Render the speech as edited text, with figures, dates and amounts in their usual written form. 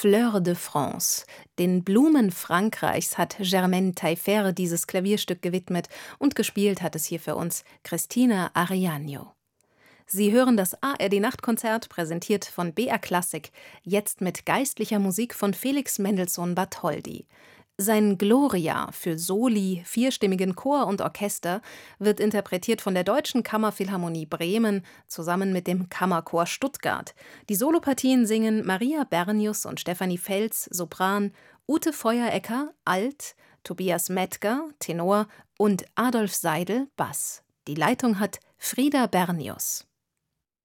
Fleur de France, den Blumen Frankreichs, hat Germaine Taillefer dieses Klavierstück gewidmet und gespielt hat es hier für uns Christina Arianyo. Sie hören das ARD-Nachtkonzert, präsentiert von BR Klassik, jetzt mit geistlicher Musik von Felix Mendelssohn Bartholdy. Sein Gloria für Soli, vierstimmigen Chor und Orchester wird interpretiert von der Deutschen Kammerphilharmonie Bremen zusammen mit dem Kammerchor Stuttgart. Die Solopartien singen Maria Bernius und Stefanie Fels, Sopran, Ute Feuerecker, Alt, Tobias Mettger, Tenor und Adolf Seidel, Bass. Die Leitung hat Frieda Bernius.